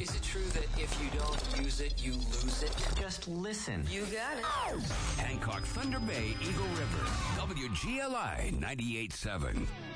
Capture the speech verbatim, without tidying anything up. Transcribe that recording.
Is it true that if you don't use it, you lose it? Just listen. You got it. Hancock, Thunder Bay, Eagle River. W G L I ninety-eight point seven.